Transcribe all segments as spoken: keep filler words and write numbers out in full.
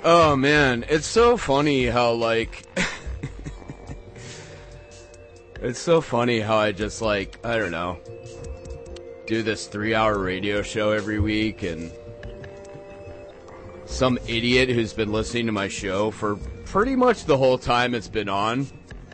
Oh man, it's so funny how like it's so funny how I just like, I don't know, do this three hour radio show every week, and some idiot who's been listening to my show for pretty much the whole time it's been on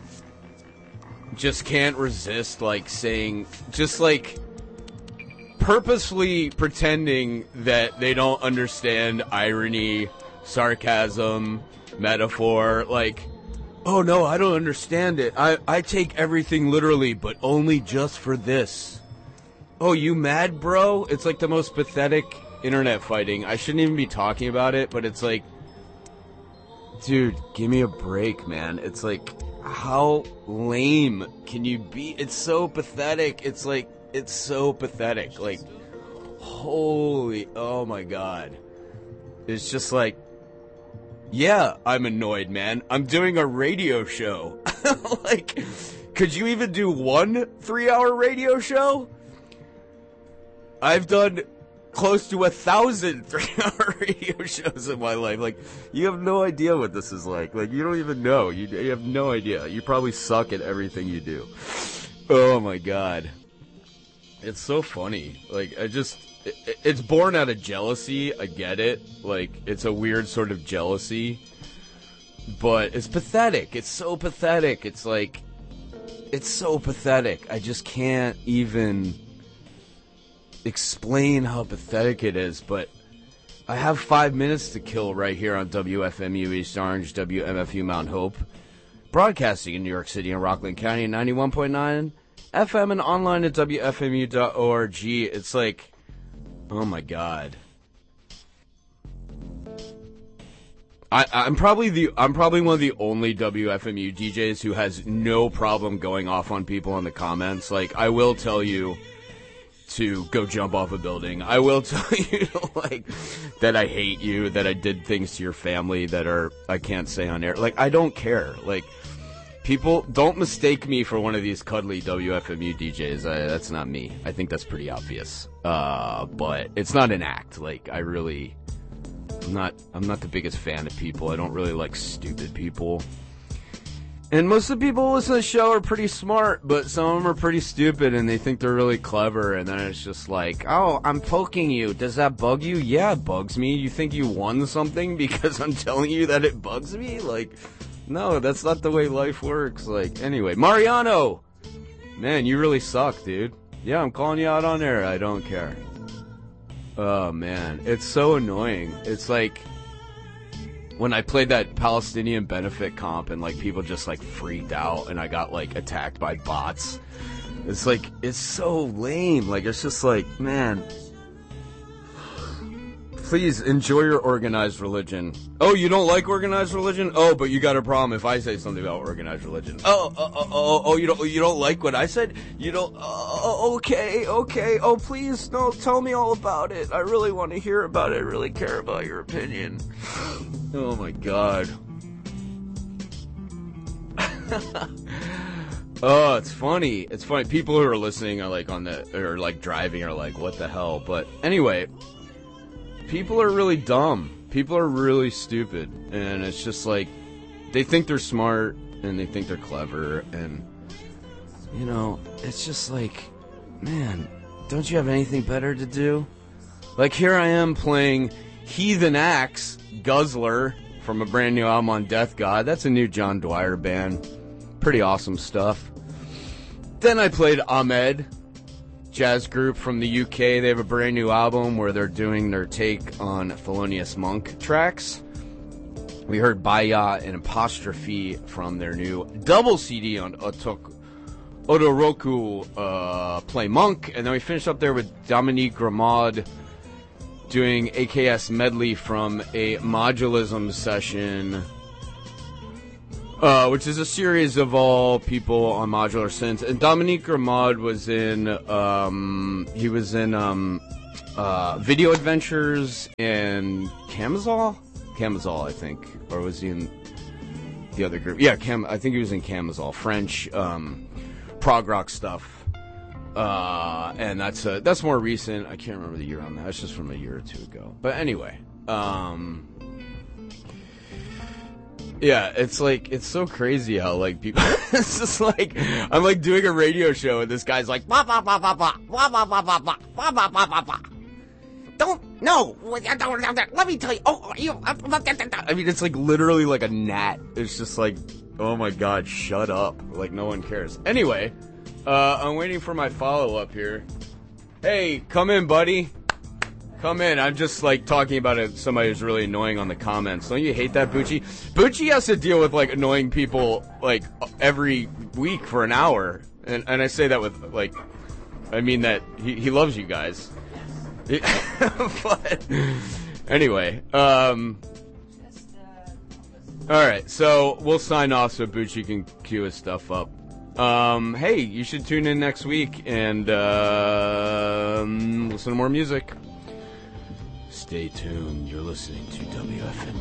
just can't resist like saying, just like purposefully pretending that they don't understand irony, sarcasm, metaphor, like, oh no, I don't understand it. I, I take everything literally, but only just for this. Oh, you mad, bro? It's like the most pathetic internet fighting. I shouldn't even be talking about it, but it's like, dude, give me a break, man. It's like, how lame can you be? It's so pathetic. It's like, it's so pathetic. Like, holy, oh my god. It's just like, yeah, I'm annoyed, man. I'm doing a radio show. Like, could you even do one three-hour radio show? I've done close to a thousand three-hour radio shows in my life. Like, you have no idea what this is like. Like, you don't even know. You, you have no idea. You probably suck at everything you do. Oh, my God. It's so funny. Like, I just... It, it's born out of jealousy. I get it. Like, it's a weird sort of jealousy. But it's pathetic. It's so pathetic. It's like... It's so pathetic. I just can't even explain how pathetic it is, but I have five minutes to kill right here on W F M U East Orange, W M F U Mount Hope, broadcasting in New York City and Rockland County at ninety-one point nine F M and online at W F M U dot org. It's like, oh my god. I, I'm probably the I'm probably one of the only W F M U D Js who has no problem going off on people in the comments. Like, I will tell you to go jump off a building. I will tell you, like, that I hate you, that I did things to your family that are, I can't say on air. Like, I don't care. Like, people, don't mistake me for one of these cuddly W F M U D Js. I, that's not me. I think that's pretty obvious. Uh, but it's not an act. Like, I really, I'm not, I'm not the biggest fan of people. I don't really like stupid people. And most of the people who listen to the show are pretty smart, but some of them are pretty stupid, and they think they're really clever, and then it's just like, oh, I'm poking you. Does that bug you? Yeah, it bugs me. You think you won something because I'm telling you that it bugs me? Like, no, that's not the way life works. Like, anyway, Mariano! Man, you really suck, dude. Yeah, I'm calling you out on air. I don't care. Oh, man. It's so annoying. It's like... when I played that Palestinian benefit comp and, like, people just, like, freaked out and I got, like, attacked by bots. It's, like, it's so lame. Like, it's just like, man, please enjoy your organized religion. Oh, you don't like organized religion? Oh, but you got a problem if I say something about organized religion. Oh, oh, oh, oh, oh you don't, you don't like what I said? You don't, oh, okay, okay. Oh, please, no, tell me all about it. I really want to hear about it. I really care about your opinion. Oh my god. Oh, it's funny. It's funny. People who are listening are like on the, or like driving are like, what the hell? But anyway, people are really dumb. People are really stupid. And it's just like, they think they're smart and they think they're clever. And, you know, it's just like, man, don't you have anything better to do? Like, here I am playing Heathen Axe, Guzzler, from a brand new album on Death God. That's a new John Dwyer band. Pretty awesome stuff. Then I played Ahmed, jazz group from the U K. They have a brand new album where they're doing their take on Thelonious Monk tracks. We heard Baya and Apostrophe from their new double C D on Otok Odoroku, uh, Play Monk. And then we finished up there with Dominique Grimaud doing A K S medley from a modulism session, uh, which is a series of all people on modular synths. And Dominique Grimaud was in, um, he was in um, uh, Video Adventures and Camazol? Camazol, I think. Or was he in the other group? Yeah, Cam. I think he was in Camazol. French um, prog rock stuff. Uh, and that's uh, that's more recent. I can't remember the year on that. It's just from a year or two ago. But anyway, um, Yeah, it's like, it's so crazy how, like, people, it's just like, I'm like doing a radio show and this guy's like, blah, blah, blah, blah, blah, blah, blah, blah, blah, blah, blah, blah, blah, blah, blah. Don't, no, let me tell you, oh, you, I mean, it's like literally like a gnat. It's just like, oh my god, shut up. Like, no one cares. Anyway, uh, I'm waiting for my follow-up here. Hey, come in, buddy. Come in. I'm just, like, talking about it, somebody who's really annoying on the comments. Don't you hate that, Bucci? Bucci has to deal with, like, annoying people, like, every week for an hour. And and I say that with, like, I mean that he, he loves you guys. But, anyway, um... alright, so we'll sign off so Bucci can cue his stuff up. Um, hey, you should tune in next week and, uh, listen to more music. Stay tuned. You're listening to W F M